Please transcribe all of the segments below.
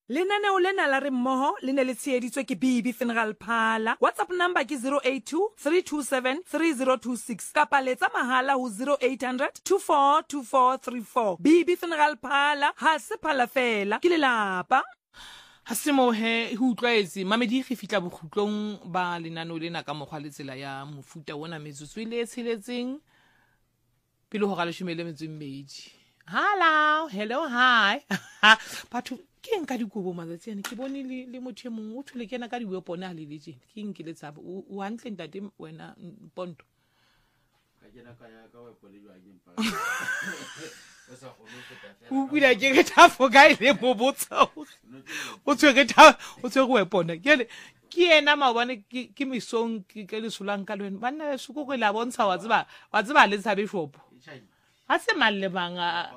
Lenaneo lena la re mmoho le ne le tsheheditswe ke BB Funeral Parlour. WhatsApp number ke 082 327 3026 kapa letsa mahala ho 0800 242434. BB Funeral Parlour ha se phala fela ke lelapa. Ha se mo he utlwaetse mamedi re fitla bokhutlong ba lenaneo lena ka mokgwa le tsela ya mofuta wona metsotso ile e tsheletseng pele ho ga leshome le metso e mmedi. Hello, hi. Batho ke eng ka dikobo matsatsi ane ke bone le motho e mong o thole kena ka diweapone a le le tjena ke eng ke le tshaba o hantle ntate wena Ponto ka kena ka ya ka weapone jwa ke mpa o sa kgone go feta o bula ke ke tafo ga ile mo botsa o tshwere weapone ke ena maobane ke mesong ke le solang ka lwen bana se go la bontsha wa tseba le tshabe shopo ha se malle banga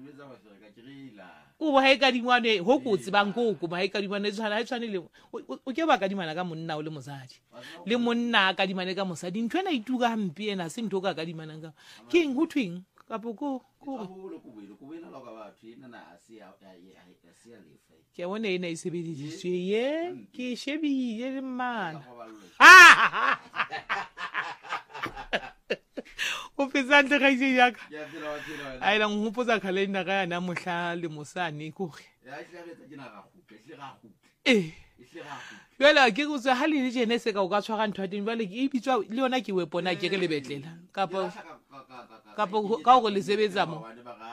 o ba ka dingwane ho kotsi bang go ba ka dingwane tshwana le o ke ba ka dimana ka monna o le mosadi le monna ka dimane ka mosadi ntwe na ituka hampi ena se ntho ka dimana ka ke eng ho twing kapo ko wena la ka batho ena na a se lefa ke bona ena e sebedisitswe ye ke shebile le mana o petsante ga ise yaka a ila ngopotsa calendar ga yana mohla le mosane gore Jwale ke go tsa hali le jene se ka o ka tshwara ntho teng jwale ke bitswa le yona ke weapona ke re le betlela kapa ka go le sebetsa mo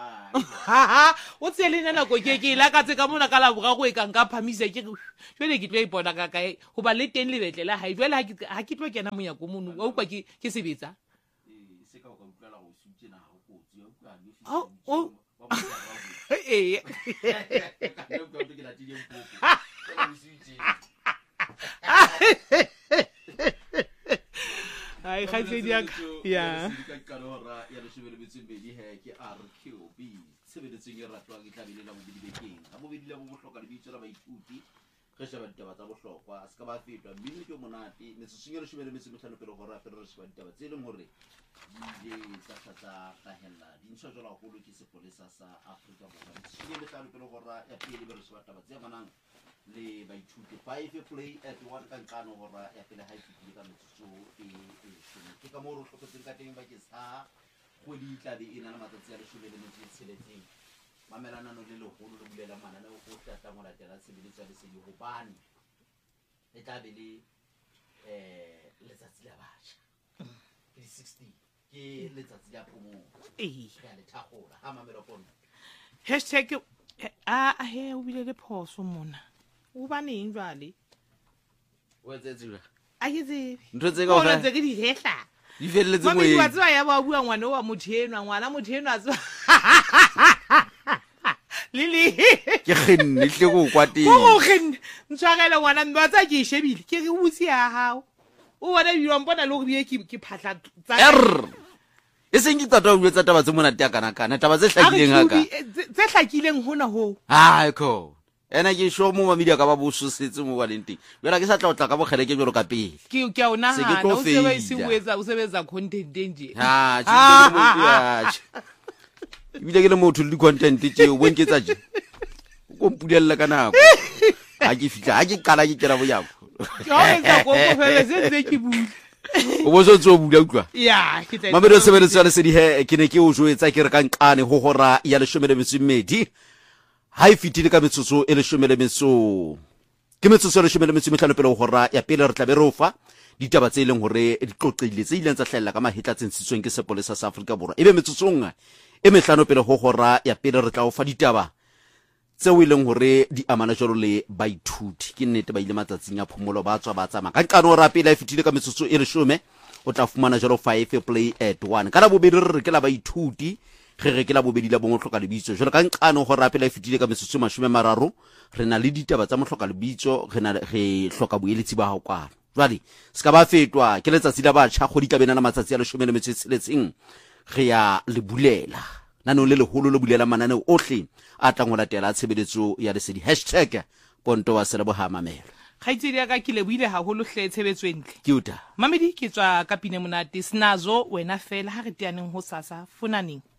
o tsele nna go ke la ka tse ka mona ka la boga go e ka nka phamise ke jwale ke tlo ipona ka kae go ba le teng le betlela ha jwale ha ke tlo kena moya go mono o kwa ke sebetsa ai ga se dia ya re sheba ditaba tsa bohlokwa se ka ba fetwa mmino ke monate metsotso e 15 pele go ra re sheba ditaba tse leng hore di tsa ka hella di ntse jwa la holo ke sepolesa sa Afrika Borwa metsotso e 15 pele go ra ya pele re sheba ditaba tse manang le baithuti 5 play at 1 ka nkano hora ya pele ha ifitile ka metsotso e ke ka mo re tlhokotseng ka teng ba ke sa go di tla di ena na matsatsi a 16 mamelana no le holo le bulela mana na go tla mo latela tsebeletswa le se di hobane e tla be le letsatsi la batjha ke 16 ke letsatsi la phomo ya le thagola ha mamelo pona hashtag he o bile le phoso mona o ba neng jwale o etsetswa a ke tsebe ntho tse ka o tse ke di hehla di feletse mo e wa tswa ya ba bua ngwana wa mothenwa ngwana mothenwa a tswa Lili ke kgenne tle go kwateng go kgenne ntshwagela ngwana ba tsa ke shebile ke re butsi ya hao o bona bile mpona le go bie ke phatla tsa e seng ke tata o bua tsa taba tse monate ya kana taba tse hlakileng haka tse hlakileng hona ho ko ena ke sho mo media ka ba bososetse mo wa lenteng bela ke sa tla o tla ka bogele ke jolo ka pele ke a ona ha o sebetsa content nje bile ke le motho le content tse o bonketsa je go mpulella ka nako ha ke fitla ha ke kala ke kera boyako ka etsa go fele se ke bula o boso tso bula utlwa ya ke tla mamelo sebeletsa le se di he ke ne ke o joetsa ke re ka nkane ho hora ya 12 ha e fitile ka metsotso e 12 ke metsotso e 15 pele ho hora ya pele re tla be re ofa ditaba tse leng hore di tlotlile tse ileng tsa hlella ka mahetla tsentshitsweng ke sepolesa sa Afrika Borwa ebe metsotsong e mehlano pele ho hora ya pele re tla ofa ditaba tse o ileng hore di amana jalo le baithuti ke nnete ba ile matsatsing ya phomolo ba tswa ba tsama ka nkano ra pele a fitile ka metsotso e 10 o tla fumana jalo 5 play at 1 kana bobedi re ke la baithuti re ke la bobedi la bongotloka lebitso jalo ka nkano go ra pele a fitile ka metsotso 30 re na le ditaba tsa motloka lebitso re hloka boeletsi ba hao kwa jwale se ka ba fetwa ke letsatsi la batjha go di ka bena na matsatsi a 16 re ya le bulela nano le holo le bulela manane ohle a tla ngolatela tshebeletso ya lesedi #Ponto wa sele bohamamelo ga itsedi ka ke le buile ha holo hle tshebetso entle ke uta mamedi ke tswa ka pine monate sinazo wena fela ha re teaneng ho sasa fonaneng